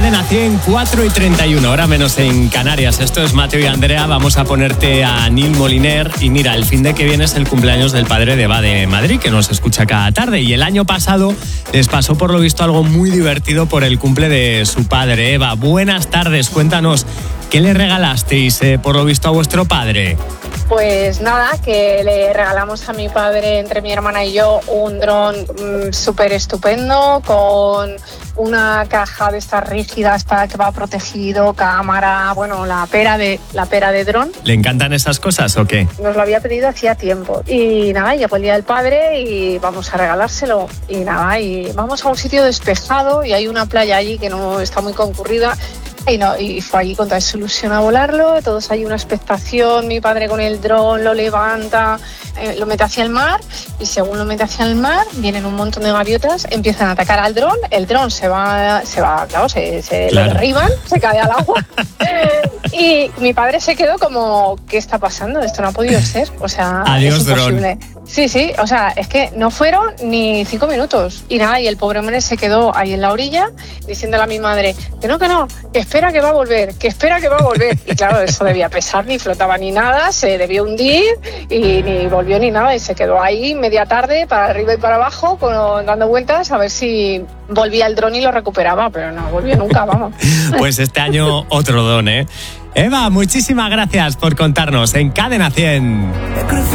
Cadena 100, 4:31, hora menos en Canarias. Esto es Mateo y Andrea. Vamos a ponerte a Neil Moliner. Y mira, el fin de que viene es el cumpleaños del padre de Eva de Madrid, que nos escucha cada tarde. Y el año pasado les pasó, por lo visto, algo muy divertido por el cumple de su padre. Eva, buenas tardes. Cuéntanos, ¿qué le regalasteis, por lo visto, a vuestro padre? Pues nada, que le regalamos a mi padre, entre mi hermana y yo, un dron súper estupendo, con una caja de estas rígidas para que va protegido, cámara, bueno, la pera de dron. ¿Le encantan esas cosas o qué? Nos lo había pedido hacía tiempo. Y nada, llegó el día del padre y vamos a regalárselo. Y nada, y vamos a un sitio despejado y hay una playa allí que no está muy concurrida. Y fue allí con toda esa ilusión a volarlo, todos hay una expectación, mi padre con el dron lo levanta, lo mete hacia el mar y según lo mete hacia el mar vienen un montón de gaviotas, empiezan a atacar al dron, el dron se va, claro, se lo derriban, se cae al agua y mi padre se quedó como, ¿qué está pasando? Esto no ha podido ser, o sea, adiós, es imposible. Dron. Sí, o sea, es que no fueron ni 5 minutos y nada, y el pobre hombre se quedó ahí en la orilla diciéndole a mi madre que no, que espera que va a volver, y claro, eso debía pesar, ni flotaba ni nada, se debió hundir y ni volvió ni nada y se quedó ahí media tarde para arriba y para abajo dando vueltas a ver si volvía el dron y lo recuperaba, pero no volvió nunca, vamos. Pues este año otro don, ¿eh? Eva, muchísimas gracias por contarnos en Cadena 100.